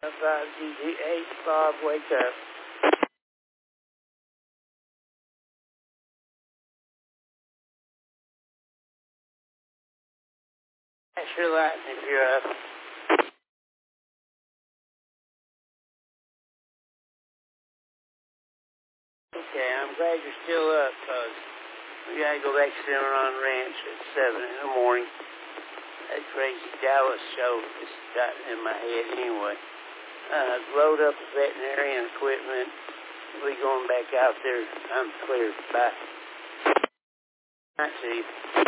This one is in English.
5GG8, Bob, wake up. Flash your light if you're up. Okay, I'm glad you're still up, cause we gotta go back to Cimarron Ranch at 7 in the morning. That crazy Dallas show just got in my head anyway. Load up the veterinarian equipment. We going back out there. I'm clear. Bye. I see you.